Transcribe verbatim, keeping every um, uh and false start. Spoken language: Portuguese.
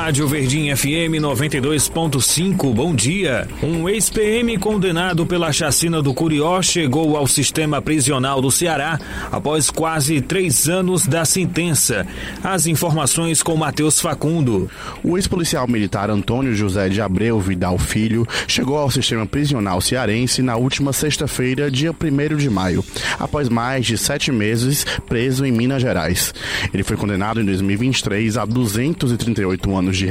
Rádio Verdinha F M noventa e dois ponto cinco, bom dia. Um ex-P M condenado pela chacina do Curió chegou ao sistema prisional do Ceará após quase três anos da sentença. As informações com Matheus Facundo. O ex-policial militar Antônio José de Abreu Vidal Filho chegou ao sistema prisional cearense na última sexta-feira, dia primeiro de maio, após mais de sete meses preso em Minas Gerais. Ele foi condenado em dois mil e vinte e três a duzentos e trinta e oito anos de